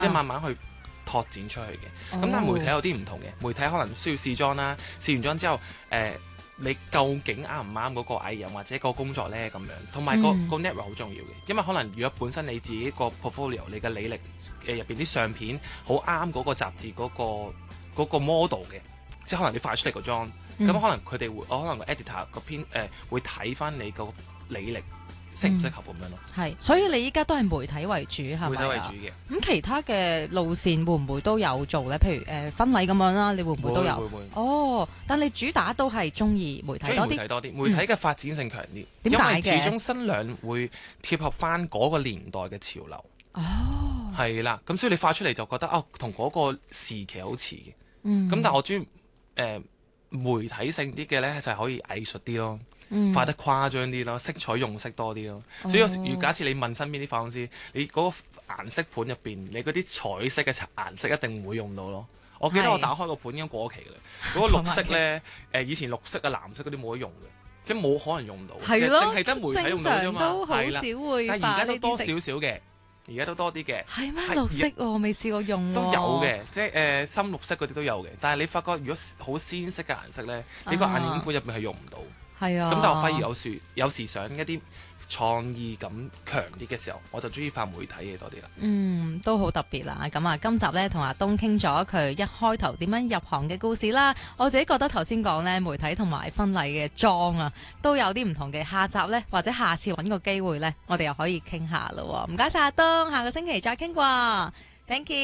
即係慢慢去拓展出去嘅。咁但係媒體有啲唔同嘅，媒體可能需要試妝啦，試完妝之後你究竟啱唔啱嗰個藝人或者個工作呢？咁樣，同埋個 network 好重要嘅，因為可能如果本身你自己個 portfolio 你嘅履歷入邊啲相片好啱嗰個雜誌嗰個 model 嘅，即係可能你化出嚟個妝，咁可能佢哋會，可能個 editor 個編會睇翻你個履歷適唔適合咁樣咯。 係，所以你依家都係媒體為主係咪？ 媒體為主嘅。 咁其他嘅路線會唔會都有做咧？譬如婚禮咁樣啦，你會唔會都有？ 會。 哦，但你主打都係中意媒體多啲。 媒體多啲，媒體嘅發展性強啲。 點解嘅？ 因為始終新娘會貼合翻嗰個年代嘅潮流。 哦。 係啦，咁所以你化出嚟就覺得同嗰個時期好似嘅。咁但係我中意媒體性啲嘅咧，就係可以藝術啲咯。化得誇張啲咯，色彩用色多啲咯。所以有時如假設你問身邊啲化妝師，你嗰個顏色盤入邊，你嗰啲彩色嘅顏色一定唔會用到咯。我記得我打開個盤已經過期啦。嗰個綠色咧，以前綠色啊、藍色嗰啲冇得用嘅，即係冇可能用到， 係咯， 淨係得媒體用到啫嘛。 都好少會化呢啲色。 但係而家都多少少嘅，而家都多啲嘅。 係咩？綠色我未試過用。 都有嘅，即係深綠色嗰啲都有嘅。但係你發覺如果好鮮色嘅顏色咧，你個眼影盤入邊係用唔到。 係啊， 咁但係我反而有時想一啲創意感強啲嘅時候，我就中意化媒體嘅多啲啦。 都好特別啦。咁啊，今集呢，同阿東傾咗佢一開頭點樣入行嘅故事啦。我自己覺得頭先講呢，媒體同埋婚禮嘅妝啊，都有啲唔同嘅。下集呢，或者下次揾個機會呢，我哋又可以傾下咯。唔該晒阿東，下個星期再傾啩。Thank you。